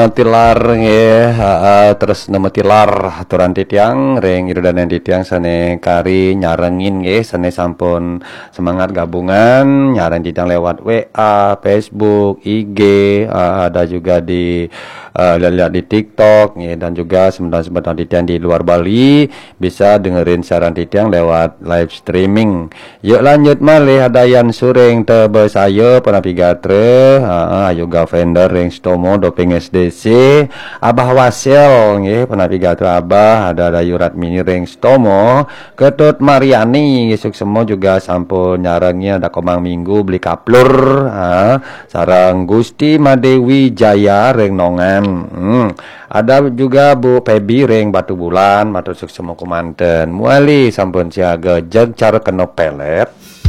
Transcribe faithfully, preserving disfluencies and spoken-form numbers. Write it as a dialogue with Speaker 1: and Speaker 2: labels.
Speaker 1: tilar nggih, heeh, terus nama tilar aturan titiang ring irudanan titiang sane kari nyarengin nggih sane sampun semangat gabungan nyareng titiang lewat W A, Facebook, I G, uh, ada juga di uh, lihat di TikTok nggih, dan juga sebentar-sebentar titiang di luar Bali bisa dengerin siaran titiang lewat live streaming. Yuk lanjut malih hadayan suring tebe sayo panapigatre, heeh, ayoga vendor ring stomo doping S D C Abah Wasil nggih panapigatre Abah ada dayurat mini ring stomo Ketut Mariani suksemo juga sampun nyarengnya ada komang minggu beli kaplur, ha, sarang Gusti Madewi Jaya ring nongan. hmm. Ada juga Bu Pebi ring Batu Bulan matur suksemo kumanten muali sampun siaga jeg cara kena pelet